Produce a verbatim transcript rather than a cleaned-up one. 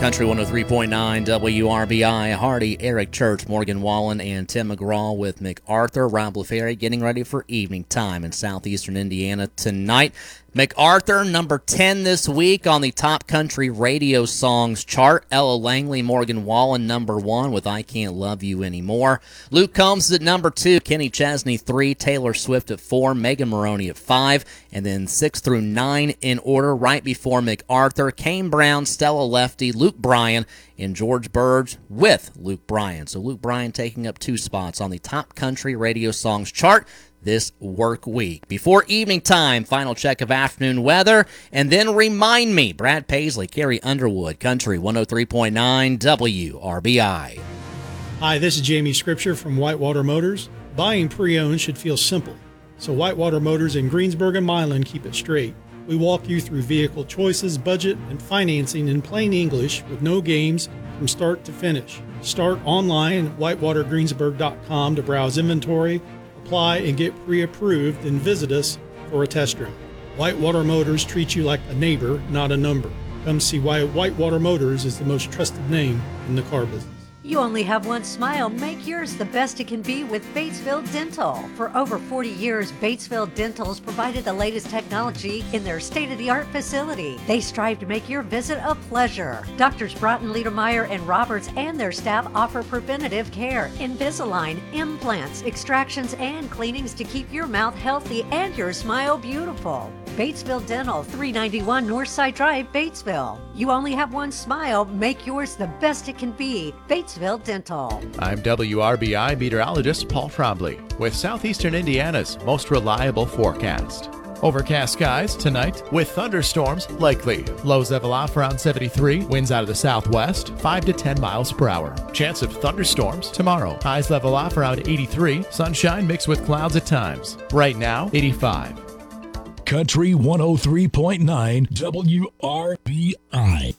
Country one oh three point nine W R B I. Hardy, Eric Church, Morgan Wallen, and Tim McGraw with MacArthur. Rob LaFerry getting ready for evening time in southeastern Indiana tonight. MacArthur, number ten this week on the Top Country Radio Songs chart. Ella Langley, Morgan Wallen, number one with I Can't Love You Anymore. Luke Combs is at number two, Kenny Chesney, three, Taylor Swift at four, Megan Maroney at five, and then six through nine in order right before MacArthur, Kane Brown, Stella Lefty, Luke Bryan, and George Burge with Luke Bryan. So Luke Bryan taking up two spots on the Top Country Radio Songs chart this work week. Before evening time, final check of afternoon weather, and then remind me, Brad Paisley, Carrie Underwood, Country one oh three point nine W R B I. Hi, this is Jamie Scripture from Whitewater Motors. Buying pre-owned should feel simple, so Whitewater Motors in Greensburg and Milan keep it straight. We walk you through vehicle choices, budget, and financing in plain English with no games from start to finish. Start online at whitewater greensburg dot com to browse inventory, apply, and get pre-approved, then visit us for a test drive. Whitewater Motors treats you like a neighbor, not a number. Come see why Whitewater Motors is the most trusted name in the car business. You only have one smile. Make yours the best it can be with Batesville Dental. For over forty years, Batesville Dental has provided the latest technology in their state-of-the-art facility. They strive to make your visit a pleasure. Doctors Broughton, Liedermeyer, and Roberts and their staff offer preventative care, Invisalign, implants, extractions, and cleanings to keep your mouth healthy and your smile beautiful. Batesville Dental, three ninety-one Northside Drive, Batesville. You only have one smile. Make yours the best it can be. Batesville Dental. I'm W R B I meteorologist Paul Trombley with Southeastern Indiana's most reliable forecast. Overcast skies tonight with thunderstorms likely. Lows level off around seventy-three. Winds out of the southwest, five to ten miles per hour. Chance of thunderstorms tomorrow. Highs level off around eighty-three. Sunshine mixed with clouds at times. Right now, eighty-five. Country one oh three point nine W R B I.